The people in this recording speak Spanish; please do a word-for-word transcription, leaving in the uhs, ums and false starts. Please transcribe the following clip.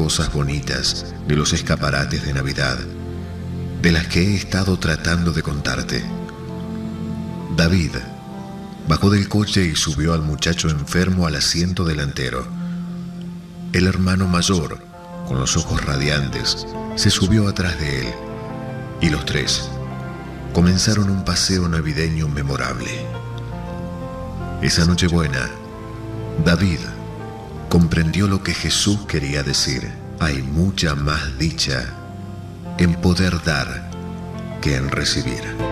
cosas bonitas de los escaparates de Navidad, de las que he estado tratando de contarte. David bajó del coche y subió al muchacho enfermo al asiento delantero. El hermano mayor, con los ojos radiantes, se subió atrás de él, y los tres comenzaron un paseo navideño memorable. Esa Nochebuena, David comprendió lo que Jesús quería decir. Hay mucha más dicha en poder dar que en recibir.